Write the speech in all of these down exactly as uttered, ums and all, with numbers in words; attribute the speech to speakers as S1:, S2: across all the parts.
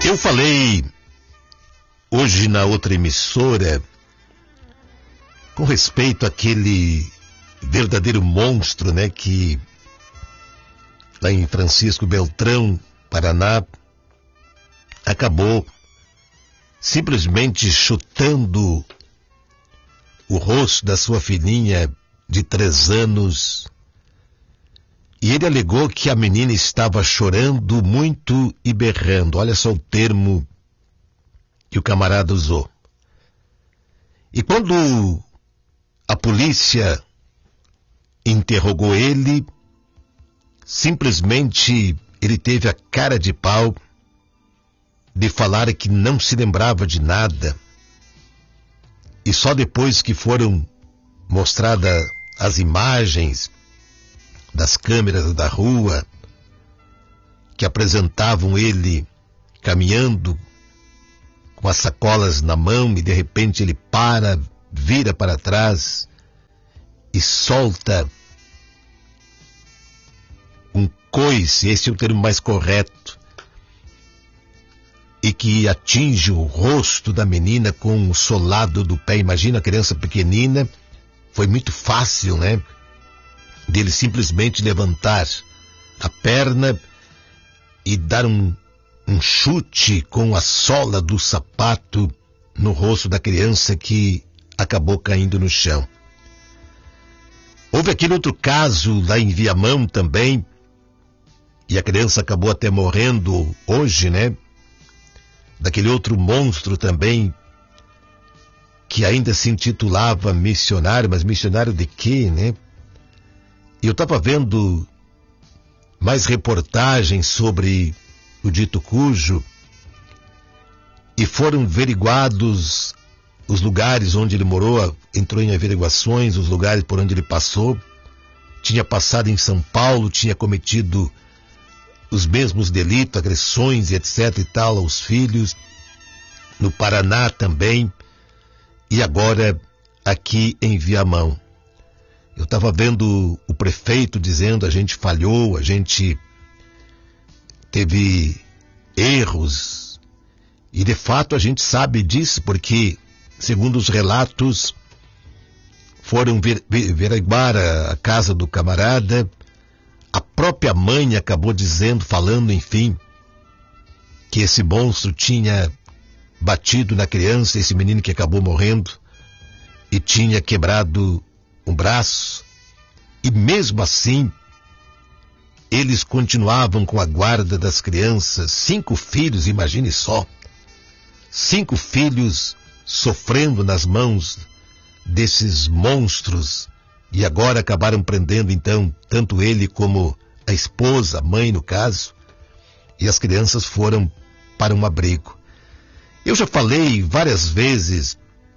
S1: Eu falei hoje na outra emissora com respeito àquele verdadeiro monstro, né, que lá em Francisco Beltrão, Paraná, acabou simplesmente chutando o rosto da sua filhinha de três anos. E ele alegou que a menina estava chorando muito e berrando. Olha só o termo que o camarada usou. E quando a polícia interrogou ele, simplesmente ele teve a cara de pau de falar que não se lembrava de nada. E só depois que foram mostradas as imagens das câmeras da rua, que apresentavam ele caminhando com as sacolas na mão, e de repente ele para, vira para trás e solta um coice, esse é o termo mais correto, e que atinge o rosto da menina com o solado do pé. Imagina a criança pequenina. Foi muito fácil, né, dele simplesmente levantar a perna e dar um, um chute com a sola do sapato no rosto da criança, que acabou caindo no chão. Houve aquele outro caso lá em Viamão também, e a criança acabou até morrendo hoje, né? Daquele outro monstro também, que ainda se intitulava missionário, mas missionário de quê, né? E eu estava vendo mais reportagens sobre o dito cujo, e foram averiguados os lugares onde ele morou, entrou em averiguações, os lugares por onde ele passou. Tinha passado em São Paulo, tinha cometido os mesmos delitos, agressões e etc e tal aos filhos, no Paraná também, e agora aqui em Viamão. Eu estava vendo o prefeito dizendo: a gente falhou, a gente teve erros, e de fato a gente sabe disso, porque, segundo os relatos, foram ver, ver, averiguar a, a casa do camarada. A própria mãe acabou dizendo, falando, enfim, que esse monstro tinha batido na criança, esse menino que acabou morrendo, e tinha quebrado um braço. E mesmo assim, eles continuavam com a guarda das crianças. Cinco filhos, imagine só. Cinco filhos sofrendo nas mãos desses monstros. E agora acabaram prendendo, então, tanto ele como a esposa, a mãe no caso, e as crianças foram para um abrigo. Eu já falei várias vezes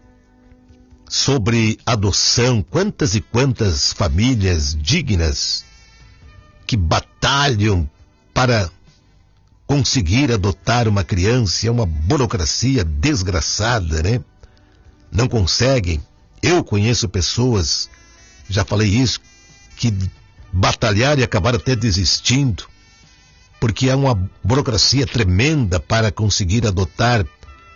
S1: sobre adoção, quantas e quantas famílias dignas que batalham para conseguir adotar uma criança. É uma burocracia desgraçada, né? Não conseguem. Eu conheço pessoas, já falei isso, que batalharam e acabaram até desistindo, porque é uma burocracia tremenda para conseguir adotar.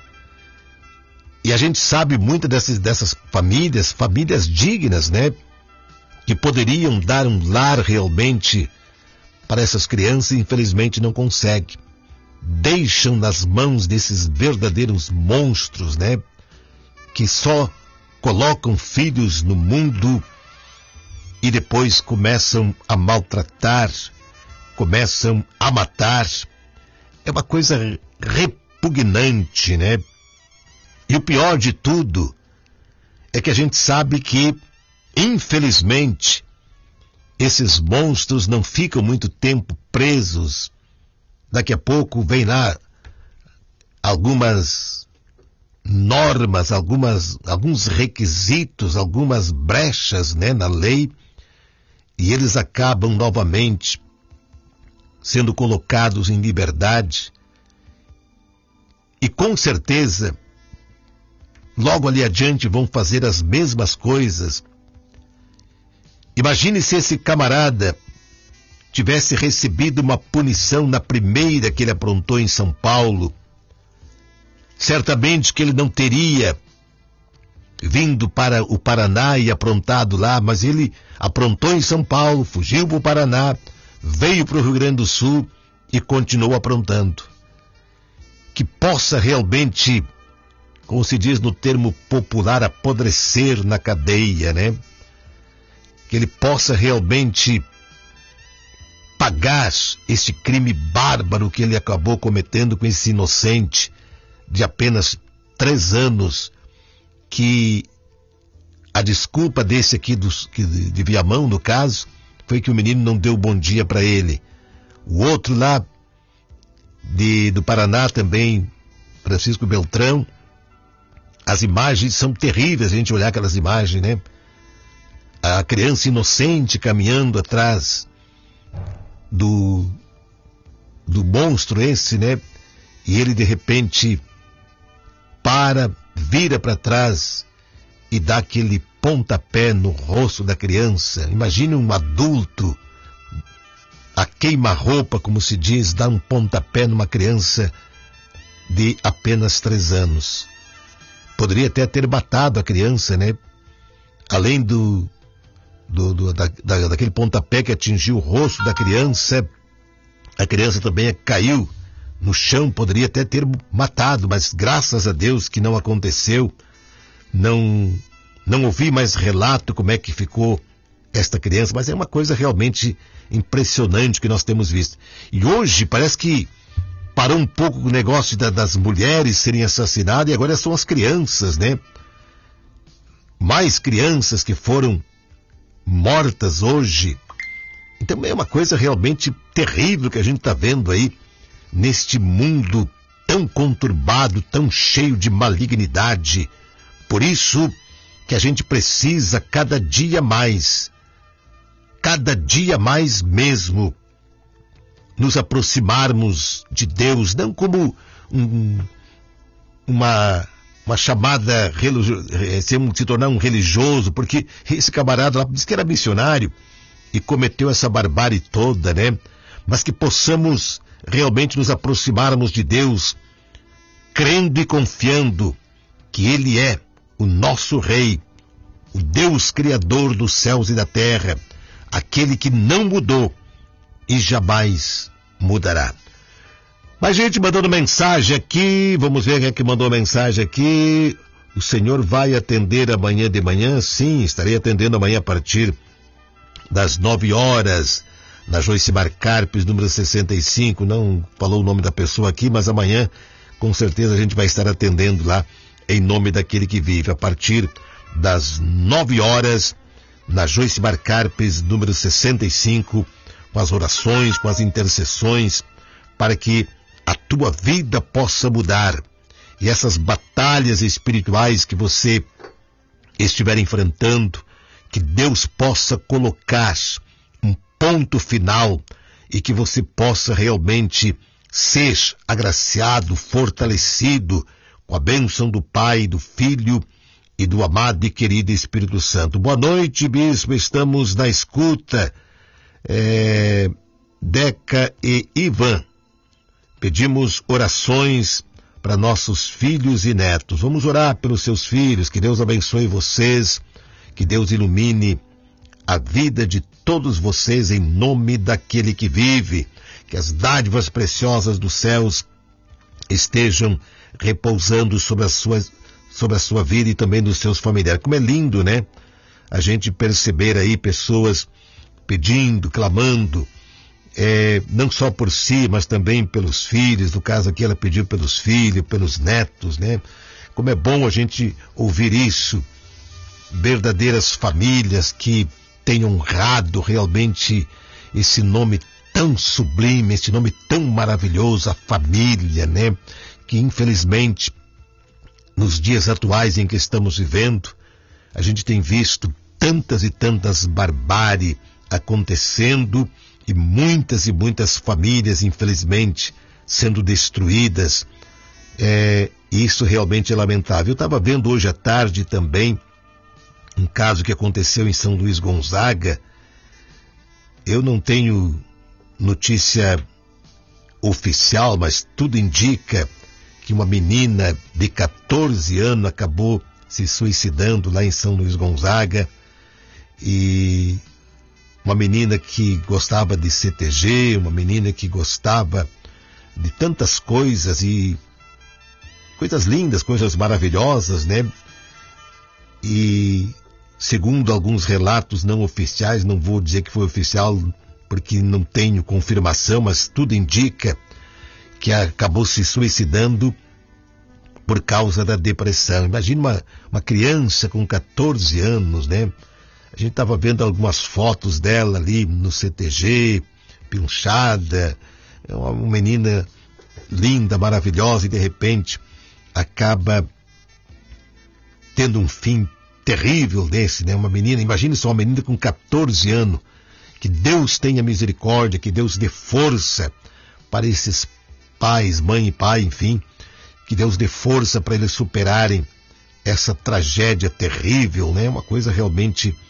S1: E a gente sabe muito dessas, dessas famílias, famílias dignas, né? Que poderiam dar um lar realmente para essas crianças, e infelizmente não conseguem. Deixam nas mãos desses verdadeiros monstros, né? Que só colocam filhos no mundo e depois começam a maltratar, começam a matar. É uma coisa repugnante, né? E o pior de tudo é que a gente sabe que, infelizmente, esses monstros não ficam muito tempo presos. Daqui a pouco vem lá algumas normas, algumas, alguns requisitos, algumas brechas, né, na lei, e eles acabam novamente sendo colocados em liberdade. E com certeza, logo ali adiante vão fazer as mesmas coisas. Imagine se esse camarada tivesse recebido uma punição na primeira que ele aprontou em São Paulo, certamente que ele não teria vindo para o Paraná e aprontado lá, mas ele aprontou em São Paulo, fugiu para o Paraná, veio para o Rio Grande do Sul e continuou aprontando. Que possa realmente, como se diz no termo popular, apodrecer na cadeia, né? Que ele possa realmente pagar este crime bárbaro que ele acabou cometendo com esse inocente de apenas três anos, que a desculpa desse aqui dos, que, de Viamão, no caso, foi que o menino não deu bom dia para ele. O outro lá de, do Paraná também, Francisco Beltrão, as imagens são terríveis, a gente olhar aquelas imagens, né? A criança inocente caminhando atrás do, do monstro esse, né? E ele de repente para, vira para trás e dá aquele pontapé no rosto da criança. Imagine um adulto a queima-roupa, como se diz, dá um pontapé numa criança de apenas três anos. Poderia até ter matado a criança, né? Além do, do, do da, da, daquele pontapé que atingiu o rosto da criança, a criança também caiu no chão, poderia até ter matado, mas graças a Deus que não aconteceu. Não, não ouvi mais relato como é que ficou esta criança, mas é uma coisa realmente impressionante que nós temos visto. E hoje parece que parou um pouco o negócio da, das mulheres serem assassinadas e agora são as crianças, né? Mais crianças que foram mortas hoje. Então é uma coisa realmente terrível que a gente está vendo aí neste mundo tão conturbado, tão cheio de malignidade. Por isso que a gente precisa cada dia mais, cada dia mais mesmo, nos aproximarmos de Deus, não como um, uma, uma chamada, se tornar um religioso, porque esse camarada lá disse que era missionário e cometeu essa barbárie toda, né? Mas que possamos realmente nos aproximarmos de Deus, crendo e confiando que Ele é o nosso Rei, o Deus Criador dos céus e da terra, aquele que não mudou e jamais mudará. Mas gente mandando mensagem aqui, vamos ver quem é que mandou mensagem aqui. O senhor vai atender amanhã de manhã? Sim, estarei atendendo amanhã a partir das nove horas, na Joicimar Carpes, número sessenta e cinco, não falou o nome da pessoa aqui, mas amanhã com certeza a gente vai estar atendendo lá em nome daquele que vive, a partir das nove horas, na Joicimar Carpes, número sessenta e cinco, com as orações, com as intercessões, para que a tua vida possa mudar. E essas batalhas espirituais que você estiver enfrentando, que Deus possa colocar um ponto final e que você possa realmente ser agraciado, fortalecido com a bênção do Pai, do Filho e do amado e querido Espírito Santo. Boa noite, bispo, estamos na escuta. É, Deca e Ivan, pedimos orações para nossos filhos e netos. Vamos orar pelos seus filhos, que Deus abençoe vocês, que Deus ilumine a vida de todos vocês em nome daquele que vive, que as dádivas preciosas dos céus estejam repousando sobre as suas, sobre a sua vida e também dos seus familiares. Como é lindo, né? A gente perceber aí pessoas pedindo, clamando, é, não só por si, mas também pelos filhos. No caso aqui ela pediu pelos filhos, pelos netos, né? Como é bom a gente ouvir isso. Verdadeiras famílias que têm honrado realmente esse nome tão sublime, esse nome tão maravilhoso, a família, né? Que infelizmente, nos dias atuais em que estamos vivendo, a gente tem visto tantas e tantas barbáries acontecendo e muitas e muitas famílias, infelizmente, sendo destruídas. É, isso realmente é lamentável. Eu estava vendo hoje à tarde também um caso que aconteceu em São Luís Gonzaga. Eu não tenho notícia oficial, mas tudo indica que uma menina de quatorze anos acabou se suicidando lá em São Luís Gonzaga, e uma menina que gostava de C T G, uma menina que gostava de tantas coisas, e coisas lindas, coisas maravilhosas, né? E segundo alguns relatos não oficiais, não vou dizer que foi oficial porque não tenho confirmação, mas tudo indica que acabou se suicidando por causa da depressão. Imagina uma, uma criança com quatorze anos, né? A gente estava vendo algumas fotos dela ali no C T G, pinchada, uma menina linda, maravilhosa, e de repente acaba tendo um fim terrível desse, né? Uma menina, imagine só, uma menina com quatorze anos. Que Deus tenha misericórdia, que Deus dê força para esses pais, mãe e pai, enfim, que Deus dê força para eles superarem essa tragédia terrível, né? Uma coisa realmente